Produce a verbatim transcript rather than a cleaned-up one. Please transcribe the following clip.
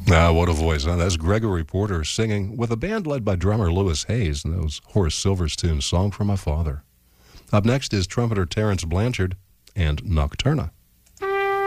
Ah, what a voice, huh? That's Gregory Porter singing with a band led by drummer Lewis Hayes, and that was Horace Silver's tune, Song for My Father. Up next is trumpeter Terrence Blanchard and Nocturna.